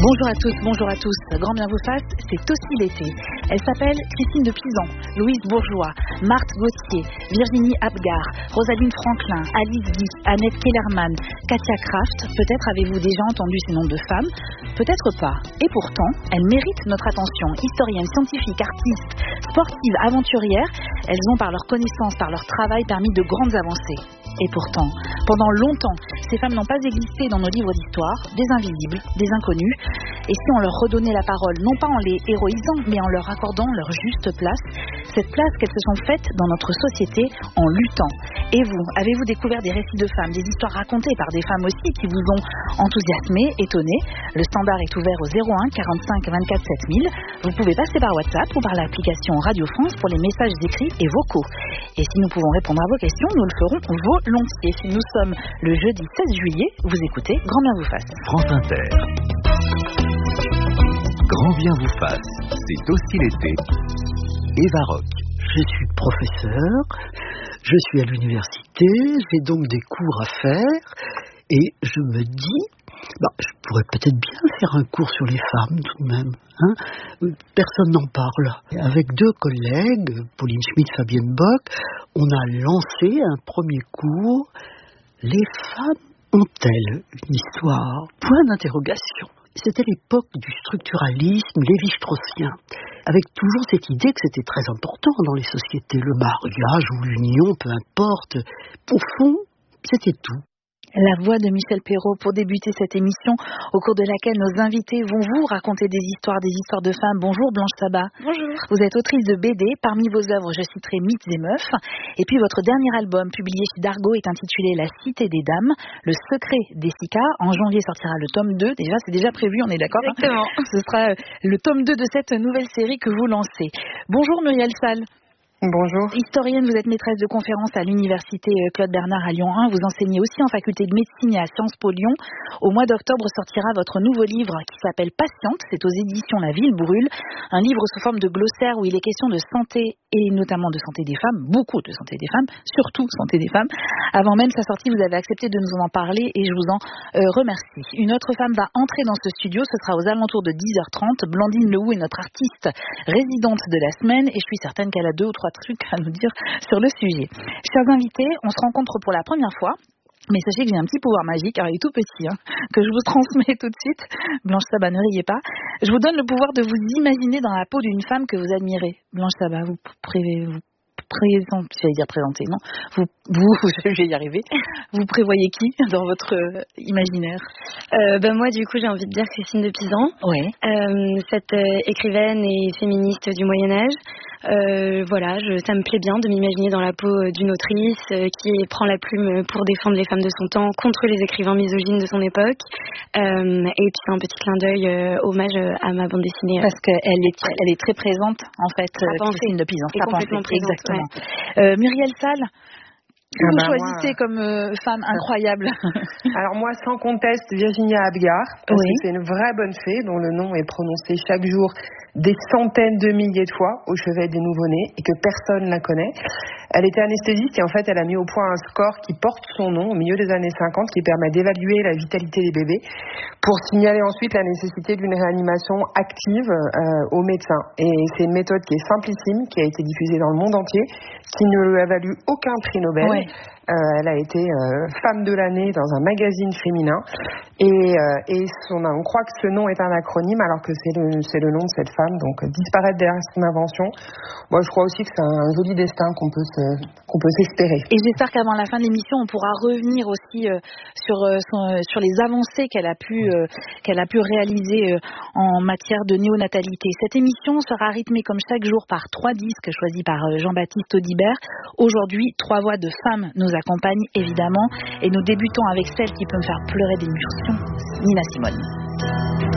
Bonjour à tous. Grand bien vous fasse, c'est aussi l'été. Elle s'appelle Christine de Pisan, Louise Bourgeois, Marthe Gauthier, Virginie Apgar, Rosaline Franklin, Alice Guy, Annette Kellerman, Katia Kraft. Peut-être avez-vous déjà entendu ces noms de femmes, peut-être pas. Et pourtant, elles méritent notre attention. Historiennes, scientifiques, artistes, sportives, aventurières, elles ont par leur connaissance, par leur travail permis de grandes avancées. Et pourtant, pendant longtemps, ces femmes n'ont pas existé dans nos livres d'histoire, des invisibles, des inconnus. Et si on leur redonnait la parole, non pas en les héroïsant, mais en leur accordant leur juste place, cette place qu'elles se sont faites dans notre société en luttant. Et vous, avez-vous découvert des récits de femmes, des histoires racontées par des femmes aussi qui vous ont enthousiasmé, étonné? Le standard est ouvert au 01 45 24 7000. Vous pouvez passer par WhatsApp ou par l'application Radio France pour les messages écrits et vocaux. Et si nous pouvons répondre à vos questions, nous le ferons volontiers. Nous sommes le jeudi 16 juillet, vous écoutez Grand bien vous fasse. France Inter. Grand bien vous fasse, c'est aussi l'été. Eva Rock. Je suis professeur, je suis à l'université, j'ai donc des cours à faire et je me dis, je pourrais peut-être bien faire un cours sur les femmes tout de même. Personne n'en parle. Avec deux collègues, Pauline Schmitt, Fabienne Bock, on a lancé un premier cours. Les femmes ont-elles une histoire? Point d'interrogation. C'était l'époque du structuralisme lévi-straussien, avec toujours cette idée que c'était très important dans les sociétés, le mariage ou l'union, peu importe. Au fond, c'était tout. La voix de Michel Perrault pour débuter cette émission au cours de laquelle nos invités vont vous raconter des histoires de femmes. Bonjour Blanche Sabat. Bonjour. Vous êtes autrice de BD. Parmi vos œuvres, je citerai Mythes et Meufs. Et puis votre dernier album publié chez Dargaud est intitulé La Cité des Dames, le secret d'Essica. En janvier sortira le tome 2. Déjà, c'est déjà prévu, on est d'accord? Exactement. Ce sera le tome 2 de cette nouvelle série que vous lancez. Bonjour Muriel Salle. Bonjour. Historienne, vous êtes maîtresse de conférences à l'université Claude Bernard à Lyon 1. Vous enseignez aussi en faculté de médecine et à Sciences Po Lyon. Au mois d'octobre sortira votre nouveau livre qui s'appelle Patiente. C'est aux éditions La Ville Brûle. Un livre sous forme de glossaire où il est question de santé et notamment de santé des femmes. Beaucoup de santé des femmes, surtout santé des femmes. Avant même sa sortie, vous avez accepté de nous en parler et je vous en remercie. Une autre femme va entrer dans ce studio. Ce sera aux alentours de 10h30. Blandine Lehoux est notre artiste résidente de la semaine et je suis certaine qu'elle a 2 ou 3 trucs à nous dire sur le sujet. Chers invités, on se rencontre pour la première fois. Mais sachez que j'ai un petit pouvoir magique, alors il est tout petit, que je vous transmets tout de suite. Blanche Sabat, ne riez pas. Je vous donne le pouvoir de vous imaginer dans la peau d'une femme que vous admirez. Blanche Sabat, vous présenter, non? Je vais y arriver. Vous prévoyez qui dans votre imaginaire? Moi, du coup, j'ai envie de dire Christine de Pisan. Ouais. Cette écrivaine et féministe du Moyen-Âge. Ça me plaît bien de m'imaginer dans la peau d'une autrice qui prend la plume pour défendre les femmes de son temps contre les écrivains misogynes de son époque. Et puis c'est un petit clin d'œil hommage à ma bande dessinée. Parce qu'elle est très présente en fait, Christine de Pisan. Est complètement présente. Exactement. Ouais. Muriel Salle, que vous choisissez comme femme incroyable? Alors moi, sans conteste, Virginia Apgar, parce que c'est une vraie bonne fée dont le nom est prononcé chaque jour des centaines de milliers de fois au chevet des nouveau-nés et que personne la connaît. Elle était anesthésiste et en fait, elle a mis au point un score qui porte son nom au milieu des années 50 qui permet d'évaluer la vitalité des bébés pour signaler ensuite la nécessité d'une réanimation active aux médecins. Et c'est une méthode qui est simplissime, qui a été diffusée dans le monde entier, qui ne lui a valu aucun prix Nobel. Ouais. Elle a été femme de l'année dans un magazine féminin et on croit que ce nom est un acronyme alors que c'est le nom de cette femme, donc disparaître derrière son invention. Moi je crois aussi que c'est un joli destin qu'on peut s'espérer. Et j'espère qu'avant la fin de l'émission on pourra revenir aussi sur les avancées qu'elle a pu réaliser en matière de néonatalité. Cette émission sera rythmée comme chaque jour par 3 disques choisis par Jean-Baptiste Audibert. Aujourd'hui 3 voix de femmes nous accompagne évidemment et nous débutons avec celle qui peut me faire pleurer d'émotion, Nina Simone.